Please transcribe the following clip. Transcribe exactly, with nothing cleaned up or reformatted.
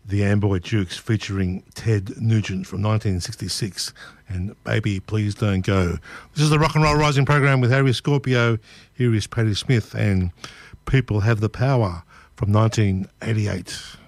the Amboy Dukes featuring Ted Nugent from nineteen sixty-six and Baby Please Don't Go. This is the Rock and Roll Rising program with Harry Scorpio. Here is Patti Smith and People Have the Power from nineteen eighty-eight.